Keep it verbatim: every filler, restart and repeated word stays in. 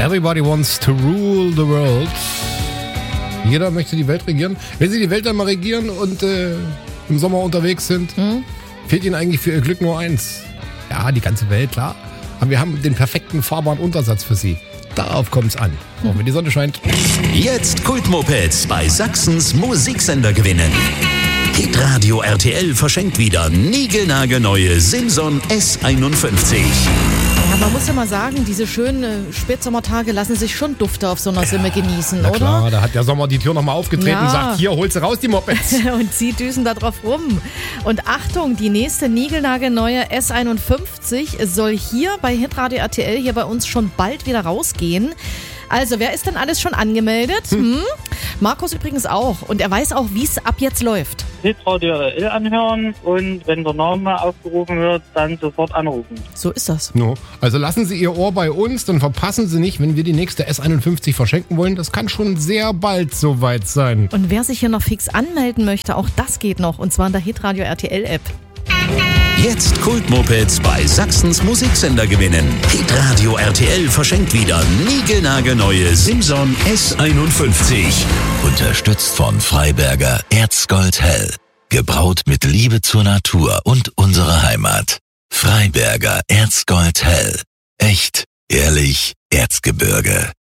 Everybody wants to rule the world. Jeder möchte die Welt regieren. Wenn sie die Welt dann mal regieren und äh, im Sommer unterwegs sind, hm? fehlt ihnen eigentlich für ihr Glück nur eins. Ja, die ganze Welt, klar. Aber wir haben den perfekten fahrbaren Untersatz für sie. Darauf kommt's an. Auch wenn die Sonne scheint. Jetzt Kultmopeds bei Sachsens Musiksender gewinnen. Hitradio R T L verschenkt wieder niegelnagelneue Simson S einundfünfzig. Ja, man muss ja mal sagen, diese schönen Spätsommertage lassen sich schon Dufte auf so einer Simme genießen, na oder? Klar, da hat der Sommer die Tür nochmal aufgetreten Ja. und sagt, hier, holst du raus die Mopeds. Und sie düsen da drauf rum. Und Achtung, die nächste niegelnagelneue S einundfünfzig soll hier bei Hitradio R T L hier bei uns schon bald wieder rausgehen. Also, wer ist denn alles schon angemeldet? Hm? Markus übrigens auch. Und er weiß auch, wie es ab jetzt läuft. Hitradio R T L anhören und wenn der Name aufgerufen wird, dann sofort anrufen. So ist das. No. Also lassen Sie Ihr Ohr bei uns, dann verpassen Sie nicht, wenn wir die nächste S einundfünfzig verschenken wollen. Das kann schon sehr bald soweit sein. Und wer sich hier noch fix anmelden möchte, auch das geht noch. Und zwar in der Hitradio R T L App. Jetzt Kultmopeds bei Sachsens Musiksender gewinnen. Hitradio R T L verschenkt wieder niegelnagelneue Simson S einundfünfzig. Unterstützt von Freiberger Erzgold Hell. Gebraut mit Liebe zur Natur und unserer Heimat. Freiberger Erzgold Hell. Echt, ehrlich, Erzgebirge.